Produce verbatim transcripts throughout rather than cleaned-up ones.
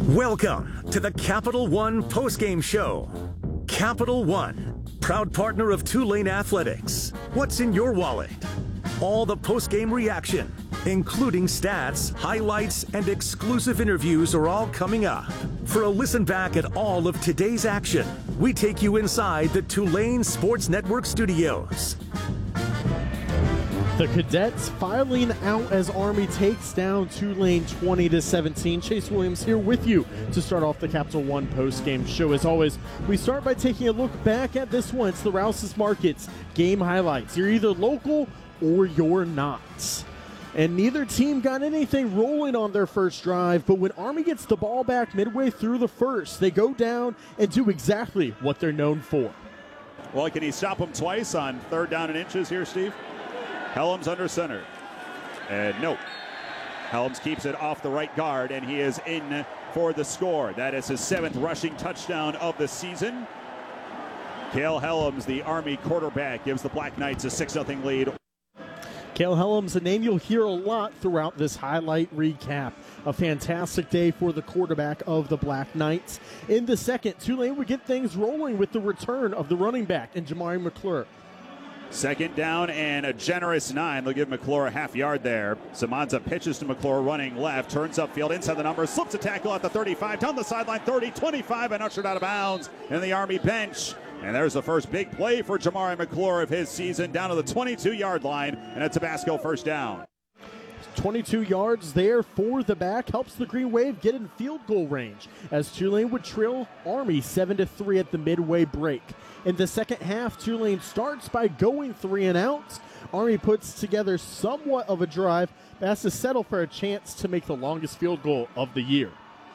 Welcome to the Capital One postgame show. Capital One, proud partner of Tulane Athletics. What's in your wallet? All the postgame reaction, including stats, highlights, and exclusive interviews are all coming up. For a listen back at all of today's action, we take you inside the Tulane Sports Network studios. The Cadets filing out as Army takes down Tulane twenty to seventeen. Chase Williams here with you to start off the Capital One post-game show. As always, we start by taking a look back at this one. It's the Rouse's Markets game highlights. You're either local or you're not. And neither team got anything rolling on their first drive, but when Army gets the ball back midway through the first, they go down and do exactly what they're known for. Well, can he stop them twice on third down and inches here, Steve? Helms under center. And nope. Helms keeps it off the right guard, and he is in for the score. That is his seventh rushing touchdown of the season. Cale Helms, the Army quarterback, gives the Black Knights a six nothing lead. Cale Helms, a name you'll hear a lot throughout this highlight recap. A fantastic day for the quarterback of the Black Knights. In the second, Tulane would get things rolling with the return of the running back and Jamari McClure. Second down and a generous nine. They'll give McClure a half yard there. Samanza pitches to McClure, running left, turns upfield, inside the numbers, slips a tackle at the thirty-five, down the sideline, thirty, twenty-five, and ushered out of bounds in the Army bench. And there's the first big play for Jamari McClure of his season, down to the twenty-two yard line, and a Tabasco first down. twenty-two yards there for the back, helps the Green Wave get in field goal range as Tulane would trail Army seven to three at the midway break. In the second half, Tulane starts by going three and out. Army puts together somewhat of a drive, but has to settle for a chance to make the longest field goal of the year.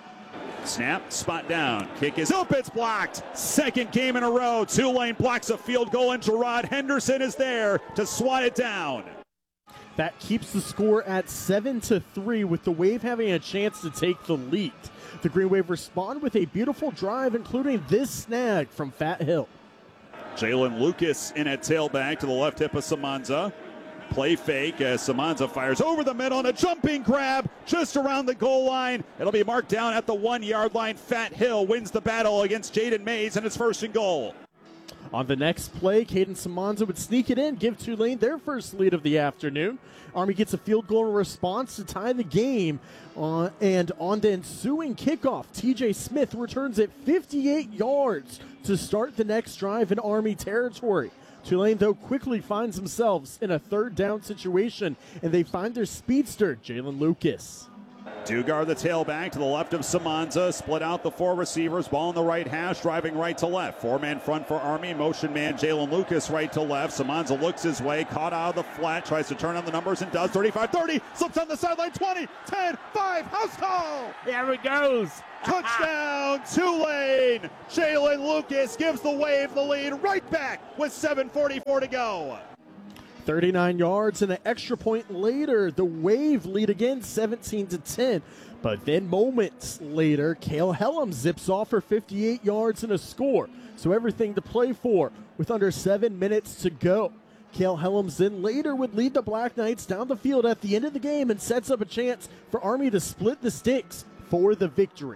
Snap, spot down, kick is up, it's blocked. Second game in a row, Tulane blocks a field goal, and Gerard Henderson is there to swat it down. That keeps the score at seven to three, with the Wave having a chance to take the lead. The Green Wave respond with a beautiful drive, including this snag from Fat Hill. Jalen Lucas in at tailback to the left hip of Samanza. Play fake as Samanza fires over the middle, and a jumping grab just around the goal line. It'll be marked down at the one yard line. Fat Hill wins the battle against Jaden Mays, and it's first and goal. On the next play, Caden Samanza would sneak it in, give Tulane their first lead of the afternoon. Army gets a field goal in response to tie the game. Uh, and on the ensuing kickoff, T J Smith returns it fifty-eight yards to start the next drive in Army territory. Tulane, though, quickly finds themselves in a third down situation, and they find their speedster, Jalen Lucas. Dugar, the tailback, to the left of Samanza, split out the four receivers, ball in the right hash, driving right to left. Four-man front for Army, motion man Jalen Lucas right to left. Samanza looks his way, caught out of the flat, tries to turn on the numbers and does. thirty-five thirty, slips on the sideline, twenty, ten, five, house call! There it goes! Touchdown, Tulane! Jalen Lucas gives the Wave the lead right back with seven forty-four to go. thirty-nine yards and an extra point later, the Wave lead again seventeen to ten. But then moments later, Cale Helms zips off for fifty-eight yards and a score. So everything to play for with under seven minutes to go. Cale Helms then later would lead the Black Knights down the field at the end of the game and sets up a chance for Army to split the sticks for the victory.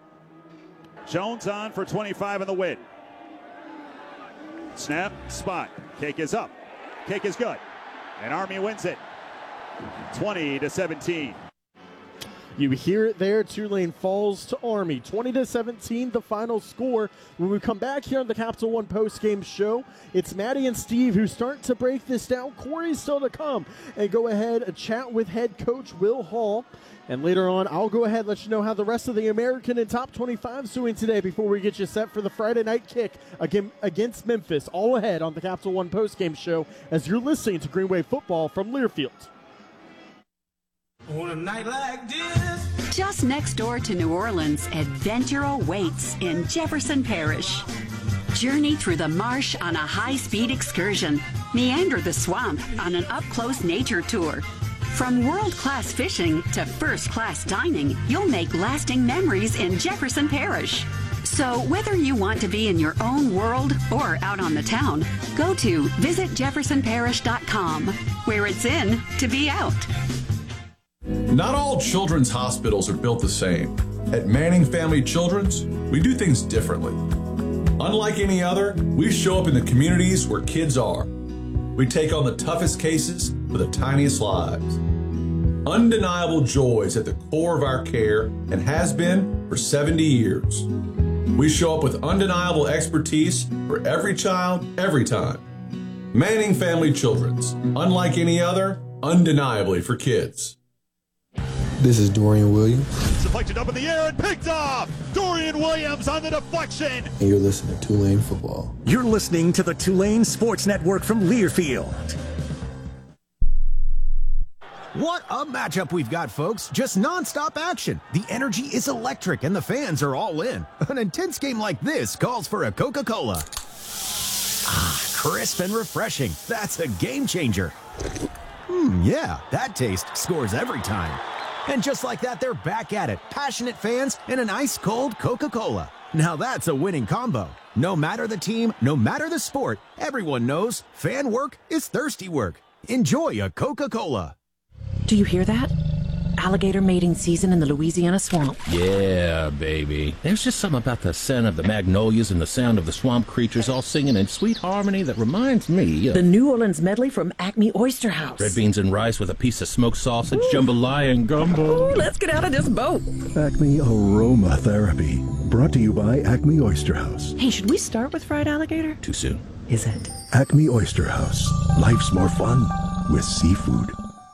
Jones on for twenty-five in the win. Snap, spot, kick is up. Kick is good, and Army wins it, twenty to seventeen. You hear it there. Tulane falls to Army, twenty to seventeen, the final score. When we come back here on the Capital One postgame show, it's Maddie and Steve who start to break this down. Corey's still to come and go ahead and chat with head coach Will Hall. And later on, I'll go ahead and let you know how the rest of the American and Top twenty-five is doing today before we get you set for the Friday night kick against Memphis. All ahead on the Capital One postgame show as you're listening to Green Wave football from Learfield. On a night like this. Just next door to New Orleans, adventure awaits in Jefferson Parish. Journey through the marsh on a high-speed excursion. Meander the swamp on an up-close nature tour. From world-class fishing to first-class dining, you'll make lasting memories in Jefferson Parish. So whether you want to be in your own world or out on the town, go to visit jefferson parish dot com, where it's in to be out. Not all children's hospitals are built the same. At Manning Family Children's, we do things differently. Unlike any other, we show up in the communities where kids are. We take on the toughest cases for the tiniest lives. Undeniable joy is at the core of our care and has been for seventy years. We show up with undeniable expertise for every child, every time. Manning Family Children's, unlike any other, undeniably for kids. This is Dorian Williams. It's deflected up in the air and picked off. Dorian Williams on the deflection. And you're listening to Tulane Football. You're listening to the Tulane Sports Network from Learfield. What a matchup we've got, folks. Just nonstop action. The energy is electric and the fans are all in. An intense game like this calls for a Coca-Cola. Ah, crisp and refreshing. That's a game changer. Hmm, yeah, that taste scores every time. And just like that, they're back at it. Passionate fans and an ice-cold Coca-Cola. Now that's a winning combo. No matter the team, no matter the sport, everyone knows fan work is thirsty work. Enjoy a Coca-Cola. Do you hear that? Alligator mating season in the Louisiana swamp. Yeah, baby. There's just something about the scent of the magnolias and the sound of the swamp creatures all singing in sweet harmony that reminds me of... The New Orleans medley from Acme Oyster House. Red beans and rice with a piece of smoked sausage, Ooh. jambalaya and gumbo. Ooh, let's get out of this boat. Acme Aromatherapy, brought to you by Acme Oyster House. Hey, should we start with fried alligator? Too soon. Is it? Acme Oyster House. Life's more fun with seafood.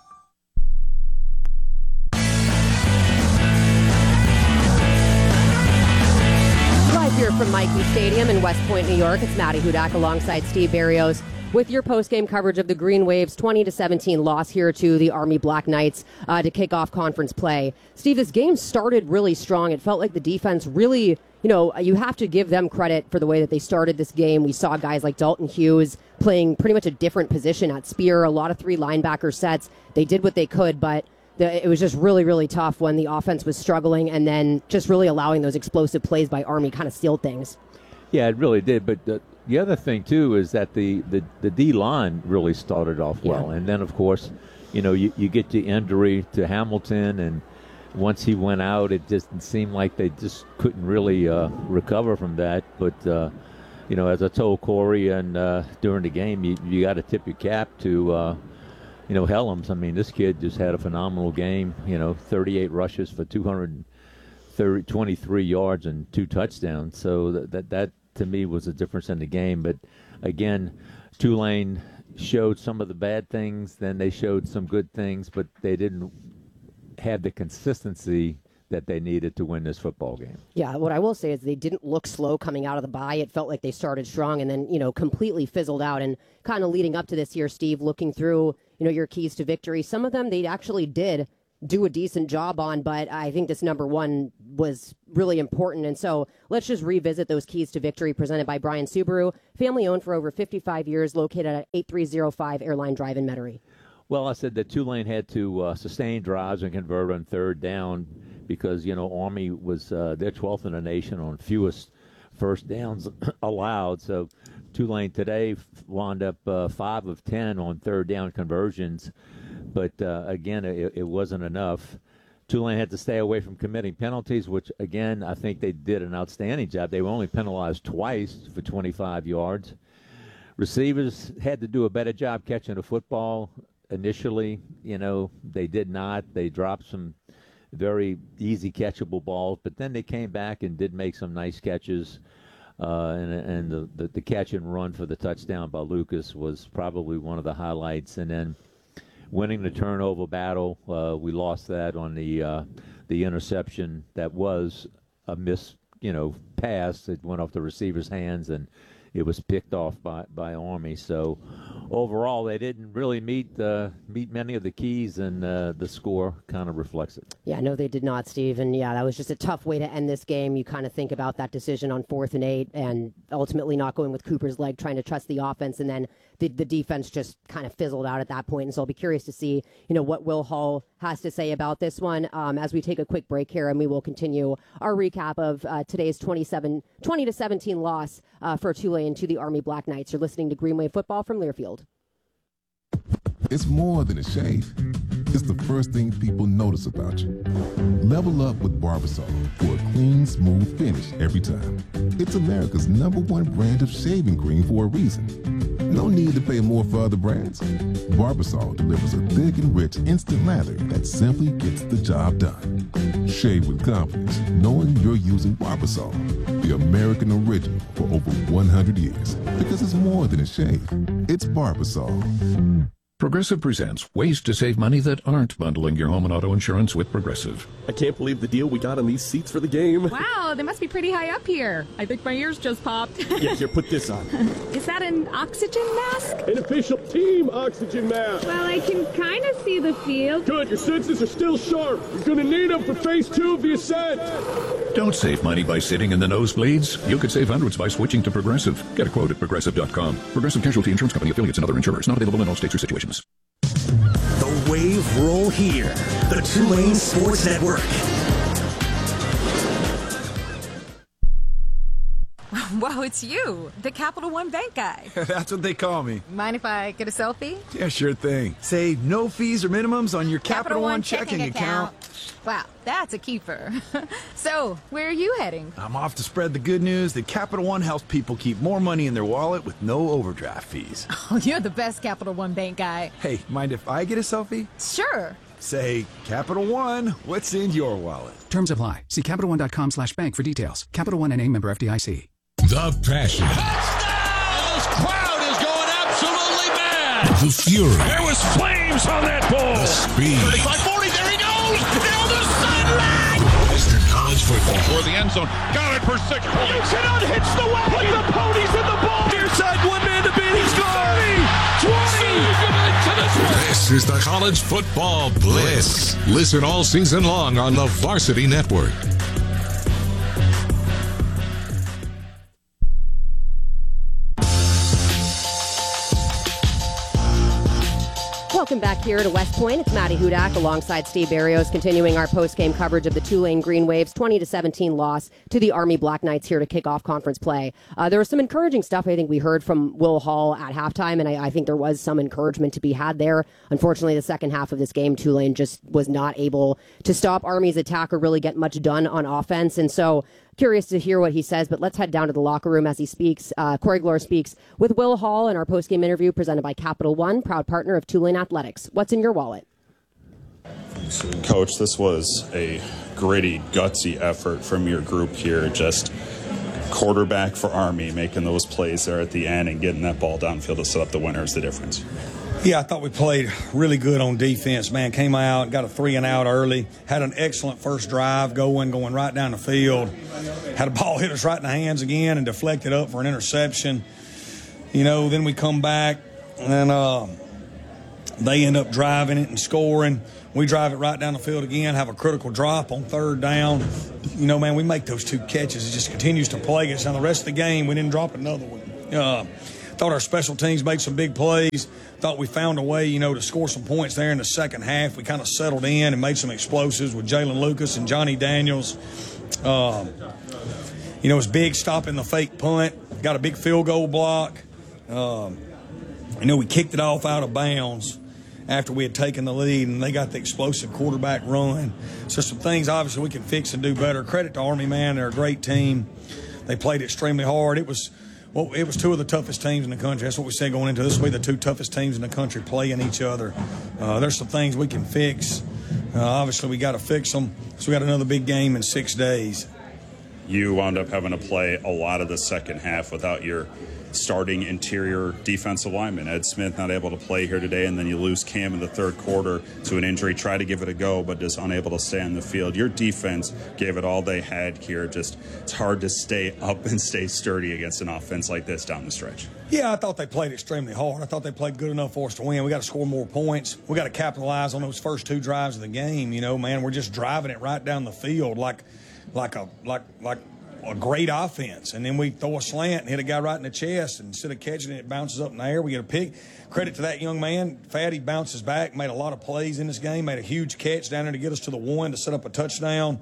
Here from Michie Stadium in West Point, New York, it's Maddie Hudak alongside Steve Barrios with your post-game coverage of the Green Waves' twenty to seventeen loss here to the Army Black Knights uh, to kick off conference play. Steve, this game started really strong. It felt like the defense really, you know, you have to give them credit for the way that they started this game. We saw guys like Dalton Hughes playing pretty much a different position at spear, a lot of three linebacker sets. They did what they could, but it was just really, really tough when the offense was struggling, and then just really allowing those explosive plays by Army kind of sealed things. Yeah, it really did. But the, the other thing, too, is that the, the, the D-line really started off well. Yeah. And then, of course, you know, you, you get the injury to Hamilton, and once he went out, it just seemed like they just couldn't really uh, recover from that. But, uh, you know, as I told Corey and uh, during the game, you, you got to tip your cap to uh, – You know, Helms, I mean, this kid just had a phenomenal game, you know, thirty-eight rushes for two hundred twenty-three yards and two touchdowns. So that, that, that to me, was a difference in the game. But, again, Tulane showed some of the bad things, then they showed some good things, but they didn't have the consistency that they needed to win this football game. Yeah, what I will say is they didn't look slow coming out of the bye. It felt like they started strong and then, you know, completely fizzled out. And kind of leading up to this year, Steve, looking through, you know, your keys to victory, some of them they actually did do a decent job on, but I think this number one was really important. And so let's just revisit those keys to victory presented by Brian Subaru, family owned for over fifty-five years, located at eight three zero five Airline Drive in Metairie. Well, I said that Tulane had to uh, sustain drives and convert on third down because, you know, Army was uh, their twelfth in the nation on fewest first downs allowed. So Tulane today wound up uh, five of ten on third down conversions. But, uh, again, it, it wasn't enough. Tulane had to stay away from committing penalties, which, again, I think they did an outstanding job. They were only penalized twice for twenty-five yards. Receivers had to do a better job catching the football. Initially, you know, they did not. They dropped some very easy catchable balls, but then they came back and did make some nice catches. Uh, and and the, the, the catch and run for the touchdown by Lucas was probably one of the highlights. And then winning the turnover battle, uh, we lost that on the uh, the interception that was a miss, you know, pass. It went off the receiver's hands and it was picked off by, by Army. So overall, they didn't really meet uh, meet many of the keys, and uh, the score kind of reflects it. Yeah, no, they did not, Steve. And, yeah, that was just a tough way to end this game. You kind of think about that decision on fourth and eight and ultimately not going with Cooper's leg, trying to trust the offense, and then the, the defense just kind of fizzled out at that point. And so I'll be curious to see, you know, what Will Hall has to say about this one um, as we take a quick break here, and we will continue our recap of uh, today's twenty-seven, twenty to seventeen loss uh, for Tulane to the Army Black Knights. You're listening to Green Wave Football from Learfield. It's more than a shave. It's the first thing people notice about you. Level up with Barbasol for a clean, smooth finish every time. It's America's number one brand of shaving cream for a reason. No need to pay more for other brands. Barbasol delivers a thick and rich instant lather that simply gets the job done. Shave with confidence, knowing you're using Barbasol, the American original for over one hundred years. Because it's more than a shave. It's Barbasol. Progressive presents ways to save money that aren't bundling your home and auto insurance with Progressive. I can't believe the deal we got on these seats for the game. Wow, they must be pretty high up here. I think my ears just popped. Yeah, here, put this on. Is that an oxygen mask? An official team oxygen mask. Well, I can kind of see the field. Good, your senses are still sharp. You're going to need them for phase two of the ascent. Don't save money by sitting in the nosebleeds. You could save hundreds by switching to Progressive. Get a quote at Progressive dot com. Progressive Casualty Insurance Company affiliates and other insurers. Not available in all states or situations. The Wave roll here. The Tulane Sports Network. Wow, it's you, the Capital One Bank guy. That's what they call me. Mind if I get a selfie? Yeah, sure thing. Save no fees or minimums on your Capital, Capital One, One checking, checking account. account. Wow, that's a keeper. So, where are you heading? I'm off to spread the good news that Capital One helps people keep more money in their wallet with no overdraft fees. Oh, you're the best Capital One Bank guy. Hey, mind if I get a selfie? Sure. Say, Capital One, what's in your wallet? Terms apply. See Capital One dot com slash bank for details. Capital One N A member F D I C. The passion. Touchdown! This crowd is going absolutely mad. The fury. There was flames on that ball. The speed. thirty-five forty, there he goes! Down the sideline! Western College football. For the end zone. Got it for six points. You cannot hitch the wagon. Put the ponies in the ball. Near side, one man to beat. He's gone. twenty. This is the College Football Blitz. Listen all season long on the Varsity Network. Welcome back here to West Point. It's Maddie Hudak alongside Steve Barrios, continuing our post-game coverage of the Tulane Green Waves' twenty to seventeen loss to the Army Black Knights here to kick off conference play. Uh, there was some encouraging stuff I think we heard from Will Hall at halftime, and I, I think there was some encouragement to be had there. Unfortunately, the second half of this game, Tulane just was not able to stop Army's attack or really get much done on offense, and so curious to hear what he says, but let's head down to the locker room as he speaks. Uh, Corey Glore speaks with Will Hall in our postgame interview presented by Capital One, proud partner of Tulane Athletics. What's in your wallet? Coach, this was a gritty, gutsy effort from your group here. Just quarterback for Army, making those plays there at the end and getting that ball downfield to set up the winner is the difference. Yeah, I thought we played really good on defense, man. Came out, got a three and out early, had an excellent first drive going, going right down the field. Had a ball hit us right in the hands again and deflected up for an interception. You know, then we come back and uh, they end up driving it and scoring. We drive it right down the field again, have a critical drop on third down. You know, man, we make those two catches. It just continues to plague us. Now, the rest of the game, we didn't drop another one. Uh, thought our special teams made some big plays. Thought we found a way, you know, to score some points there in the second half. We kind of settled in and made some explosives with Jalen Lucas and Johnny Daniels. Um, you know, it was big stopping the fake punt. Got a big field goal block. Um, you know, we kicked it off out of bounds after we had taken the lead, and they got the explosive quarterback run. So some things, obviously, we can fix and do better. Credit to Army, man. They're a great team. They played extremely hard. It was well, it was two of the toughest teams in the country. That's what we said going into this. This will be the two toughest teams in the country playing each other. Uh, there's some things we can fix. Uh, obviously, we got to fix them. So we got another big game in six days. You wound up having to play a lot of the second half without your starting interior defensive lineman. Ed Smith not able to play here today, and then you lose Cam in the third quarter to an injury. Try to give it a go, but just unable to stay on the field. Your defense gave it all they had here. Just it's hard to stay up and stay sturdy against an offense like this down the stretch. Yeah, I thought they played extremely hard. I thought they played good enough for us to win. We got to score more points. We got to capitalize on those first two drives of the game. You know, man, we're just driving it right down the field like, like a like like. a great offense, and then we throw a slant and hit a guy right in the chest, and instead of catching it, it bounces up in the air. We get a pick. Credit to that young man. Fatty bounces back, made a lot of plays in this game, made a huge catch down there to get us to the one to set up a touchdown.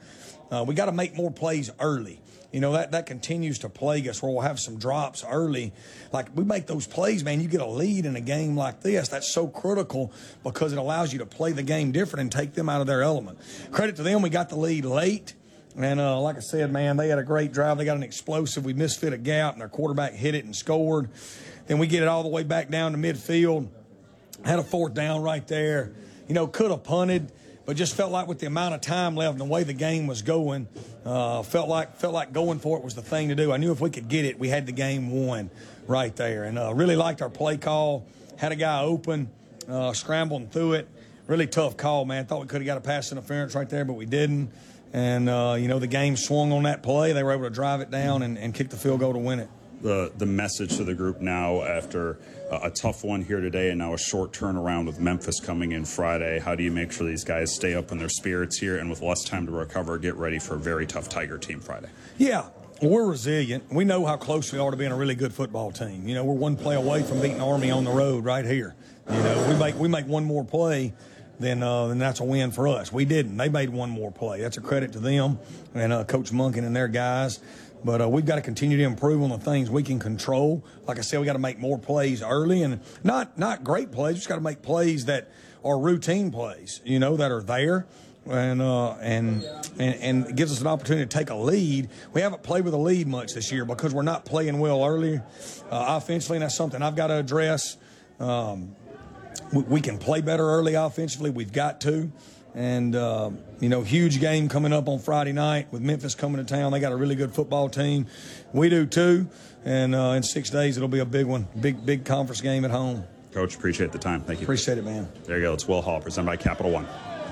Uh, we got to make more plays early. You know, that, that continues to plague us where we'll have some drops early. Like, we make those plays, man, you get a lead in a game like this. That's so critical because it allows you to play the game different and take them out of their element. Credit to them, we got the lead late. And uh, like I said, man, they had a great drive. They got an explosive. We misfit a gap, and their quarterback hit it and scored. Then we get it all the way back down to midfield. Had a fourth down right there. You know, could have punted, but just felt like with the amount of time left and the way the game was going, uh, felt like felt like going for it was the thing to do. I knew if we could get it, we had the game won right there. And uh, really liked our play call. Had a guy open, uh, scrambling through it. Really tough call, man. Thought we could have got a pass interference right there, but we didn't. And, uh, you know, the game swung on that play. They were able to drive it down and, and kick the field goal to win it. The, the message to the group now after a, a tough one here today and now a short turnaround with Memphis coming in Friday, how do you make sure these guys stay up in their spirits here and with less time to recover, get ready for a very tough Tiger team Friday? Yeah, we're resilient. We know how close we are to being a really good football team. You know, we're one play away from beating Army on the road right here. You know, we make, we make one more play. Then, uh, then that's a win for us. We didn't. They made one more play. That's a credit to them and uh, Coach Monken and their guys. But uh, we've got to continue to improve on the things we can control. Like I said, we got to make more plays early, and not not great plays. We just got to make plays that are routine plays, you know, that are there, and uh, and and and it gives us an opportunity to take a lead. We haven't played with a lead much this year because we're not playing well early uh, offensively, and that's something I've got to address. Um, we, we can play better early offensively. We've got to. And, uh, you know, huge game coming up on Friday night with Memphis coming to town. They got a really good football team. We do, too. And uh, in six days, it'll be a big one. Big, big conference game at home. Coach, appreciate the time. Thank you. Appreciate it, man. There you go. It's Will Hall, presented by Capital One.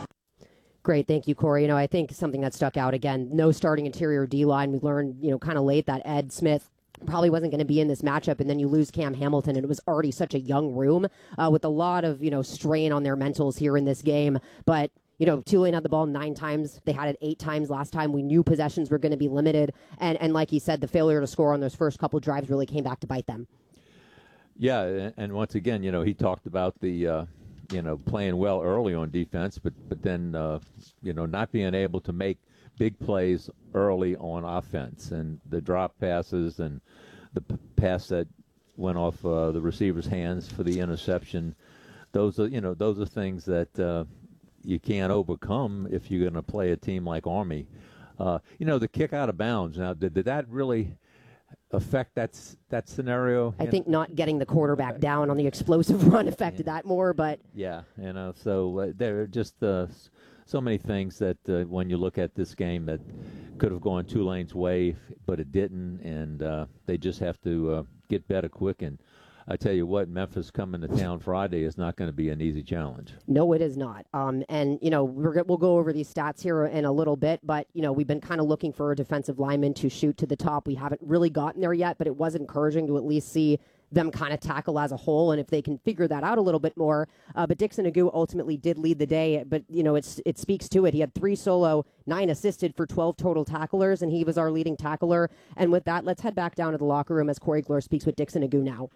Great. Thank you, Corey. You know, I think something that stuck out, again, no starting interior D-line. We learned, you know, kind of late that Ed Smith probably wasn't going to be in this matchup, and then you lose Cam Hamilton, and it was already such a young room uh, with a lot of, you know, strain on their mentals here in this game. But you know, Tulane had the ball nine times. They had it eight times last time. We knew possessions were going to be limited. And, and like he said, the failure to score on those first couple drives really came back to bite them. Yeah, and once again, you know, he talked about the, uh, you know, playing well early on defense, but, but then, uh, you know, not being able to make big plays early on offense. And the drop passes and the p- pass that went off uh, the receiver's hands for the interception, those are, you know, those are things that uh, – you can't overcome if you're going to play a team like Army. Uh, you know, the kick out of bounds. Now, did, did that really affect that that scenario? I think know? not getting the quarterback down on the explosive run affected yeah. that more, but yeah, you know, so uh, there are just uh, so many things that uh, when you look at this game that could have gone Tulane's way, but it didn't, and uh, they just have to uh, get better quick. And I tell you what, Memphis coming to town Friday is not going to be an easy challenge. No, it is not. Um, and, you know, we're, we'll go over these stats here in a little bit, but, you know, we've been kind of looking for a defensive lineman to shoot to the top. We haven't really gotten there yet, but it was encouraging to at least see them kind of tackle as a whole, and if they can figure that out a little bit more. Uh, but Dixon Agu ultimately did lead the day, but, you know, it's it speaks to it. He had three solo, nine assisted for twelve total tacklers, and he was our leading tackler. And with that, let's head back down to the locker room as Corey Glore speaks with Dixon Agu now.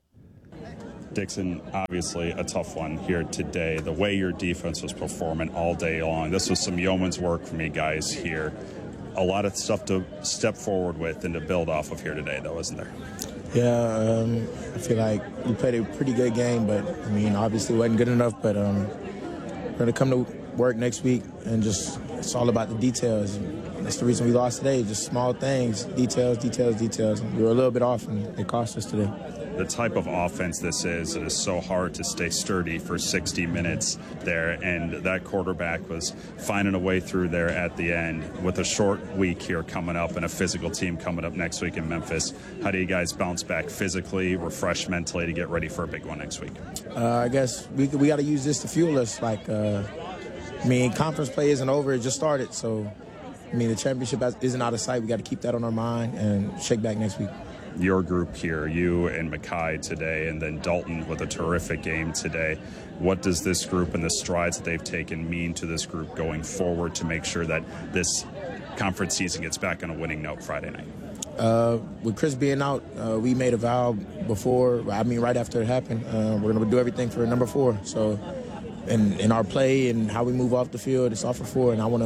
Dixon, obviously a tough one here today. The way your defense was performing all day long, this was some yeoman's work for me, guys, here. A lot of stuff to step forward with and to build off of here today, though, isn't there? Yeah, um, I feel like we played a pretty good game, but, I mean, obviously it wasn't good enough, but um, we're going to come to work next week and just, it's all about the details. And that's the reason we lost today, just small things, details, details, details. And we were a little bit off, and it cost us today. The type of offense this is, it is so hard to stay sturdy for sixty minutes there, and that quarterback was finding a way through there at the end with a short week here coming up and a physical team coming up next week in Memphis. How do you guys bounce back physically, refresh mentally to get ready for a big one next week? Uh, I guess we we got to use this to fuel us. Like, uh, I mean, conference play isn't over, it just started, so, I mean, the championship isn't out of sight. We got to keep that on our mind and shake back next week. Your group here, you and Mackay today, and then Dalton with a terrific game today. What does this group and the strides that they've taken mean to this group going forward to make sure that this conference season gets back on a winning note Friday night? Uh, with Chris being out, uh, we made a vow before, I mean, right after it happened, uh, we're going to do everything for number four. So in, in our play and how we move off the field, it's all for four, and I want to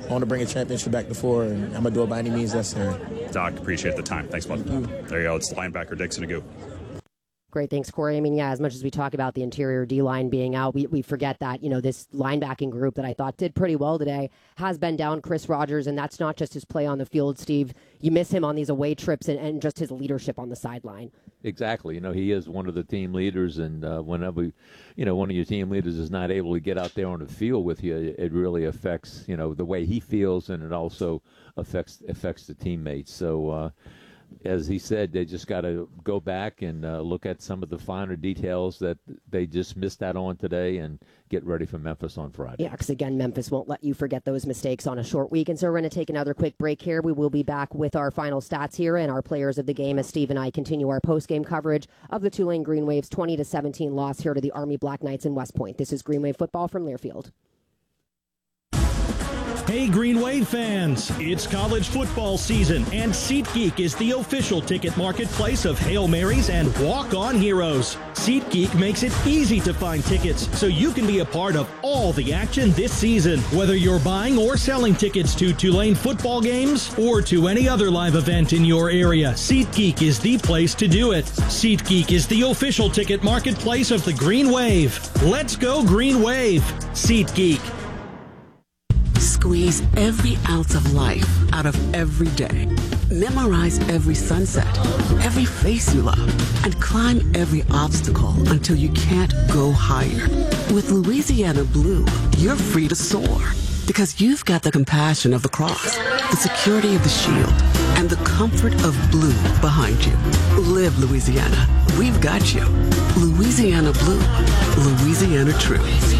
I want to bring a championship back to four, and I'm going to do it by any means necessary. Doc, appreciate the time. Thanks, bud. Thank you. There you go. It's linebacker Dixon Agu. Great, thanks, Corey. I mean, yeah, as much as we talk about the interior D-line being out, we, we forget that, you know, this linebacking group that I thought did pretty well today has been down. Chris Rogers, and that's not just his play on the field, Steve. You miss him on these away trips and, and just his leadership on the sideline. Exactly. You know, he is one of the team leaders, and uh, whenever, you know, one of your team leaders is not able to get out there on the field with you, it really affects, you know, the way he feels, and it also affects affects the teammates. So, uh, as he said, they just got to go back and uh, look at some of the finer details that they just missed out on today and get ready for Memphis on Friday. Yeah, because again, Memphis won't let you forget those mistakes on a short week. And so we're going to take another quick break here. We will be back with our final stats here and our players of the game as Steve and I continue our post-game coverage of the Tulane Green Waves' twenty to seventeen loss here to the Army Black Knights in West Point. This is Green Wave Football from Learfield. Hey Green Wave fans, it's college football season and SeatGeek is the official ticket marketplace of Hail Marys and walk-on heroes. SeatGeek makes it easy to find tickets so you can be a part of all the action this season. Whether you're buying or selling tickets to Tulane football games or to any other live event in your area, SeatGeek is the place to do it. SeatGeek is the official ticket marketplace of the Green Wave. Let's go Green Wave! SeatGeek. Squeeze every ounce of life out of every day. Memorize every sunset, every face you love, and climb every obstacle until you can't go higher. With Louisiana Blue, you're free to soar because you've got the compassion of the cross, the security of the shield, and the comfort of blue behind you. Live Louisiana. We've got you. Louisiana Blue. Louisiana True.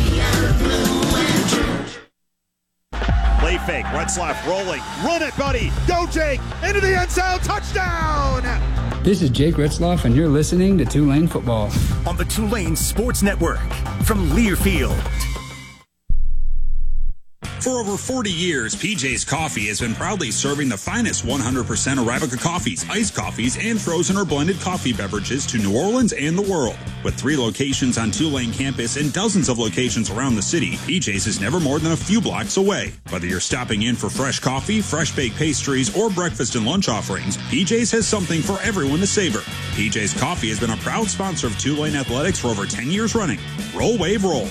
Play fake, Retzlaff rolling, run it, buddy, go Jake, into the end zone, touchdown! This is Jake Retzlaff, and you're listening to Tulane Football. On the Tulane Sports Network, from Learfield. For over forty years, P J's Coffee has been proudly serving the finest one hundred percent Arabica coffees, iced coffees, and frozen or blended coffee beverages to New Orleans and the world. With three locations on Tulane campus and dozens of locations around the city, P J's is never more than a few blocks away. Whether you're stopping in for fresh coffee, fresh baked pastries, or breakfast and lunch offerings, P J's has something for everyone to savor. P J's Coffee has been a proud sponsor of Tulane Athletics for over ten years running. Roll, Wave, roll.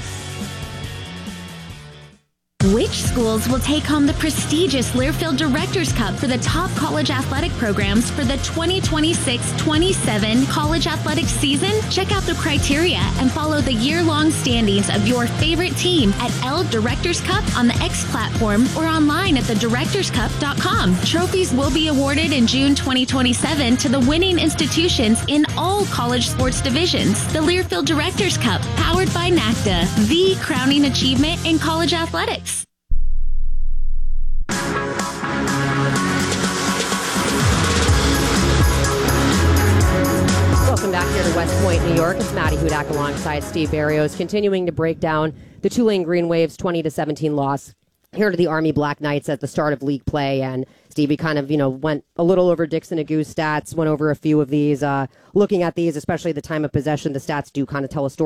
Which schools will take home the prestigious Learfield Directors Cup for the top college athletic programs for the twenty twenty-six twenty-seven college athletics season? Check out the criteria and follow the year-long standings of your favorite team at L Directors Cup on the X platform or online at the directors cup dot com. Trophies will be awarded in June twenty twenty-seven to the winning institutions in all college sports divisions. The Learfield Directors Cup, powered by NACDA, the crowning achievement in college athletics. Welcome back here to West Point, New York. It's Maddie Hudak alongside Steve Barrios, continuing to break down the Tulane Green Waves' twenty to seventeen loss here to the Army Black Knights at the start of league play. And Stevie kind of, you know, went a little over Dixon Agu's stats, went over a few of these. Uh, looking at these, especially the time of possession, the stats do kind of tell a story.